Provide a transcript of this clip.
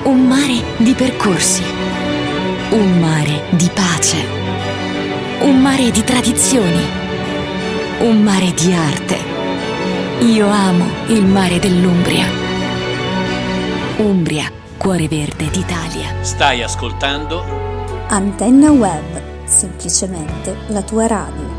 Un mare di percorsi, un mare di pace, un mare di tradizioni, un mare di arte. Io amo il mare dell'Umbria. Umbria, cuore verde d'Italia. Stai ascoltando Antenna Web, semplicemente la tua radio.